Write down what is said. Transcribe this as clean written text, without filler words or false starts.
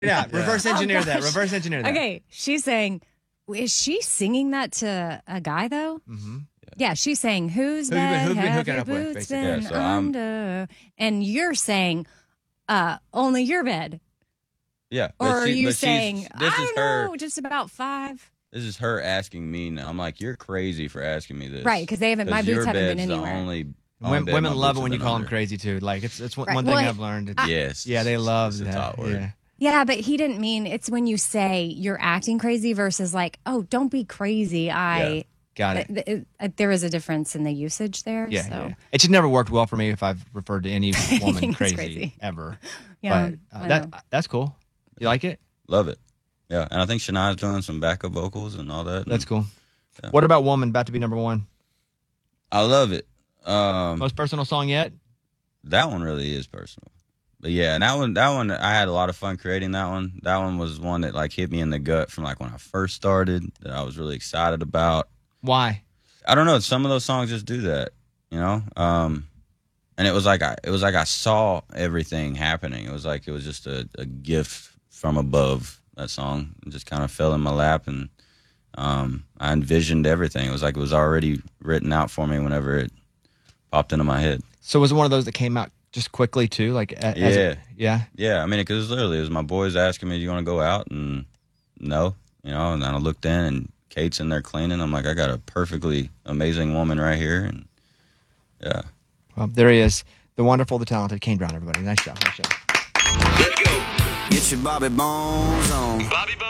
Yeah, reverse engineer that. Reverse engineer that. Okay, she's saying, is she singing that to a guy though? Mm-hmm. Yeah, she's saying, who's Who have you been have hooking your up with, boots basically? been Yeah, so under? And you're saying, only your bed. Yeah. Or are you but saying, this I is don't her, know, just about 5? This is her asking me. I'm like, you're crazy for asking me this. Right, because my boots your haven't been bed's the anywhere. only bed Women my love boots it when have you been call them under. crazy too. Like it's one Right. thing Well, I've learned. Yes. Yeah, they love it's a that. top word. Yeah. Yeah, but he didn't mean it's when you say you're acting crazy versus like, oh, don't be crazy. Got it. There is a difference in the usage there. Yeah, so. yeah. It just never worked well for me if I've referred to any woman think it's crazy, crazy. ever. Yeah, But I know. that's cool. You like it? Love it. Yeah, and I think Shania's doing some backup vocals and all that. That's cool. Yeah. What about Woman, about to be number 1? I love it. Most personal song yet? That one really is personal. But yeah, and that one, I had a lot of fun creating that one. That one was one that like hit me in the gut from like when I first started, that I was really excited about. Why? I don't know. Some of those songs just do that, you know. And it was like I saw everything happening. It was just a gift from above. That song it just kind of fell in my lap, and I envisioned everything. It was like it was already written out for me whenever it popped into my head. So was it one of those that came out just quickly too? Like Yeah. I mean, because it was my boys asking me, "Do you want to go out?" And no, you know. And then I looked in, and Kate's in there cleaning. I'm like, I got a perfectly amazing woman right here, and yeah. Well, there he is, the wonderful, the talented Kane Brown. Everybody, nice job. Let's go. Get your Bobby Bones on. Bobby Bones.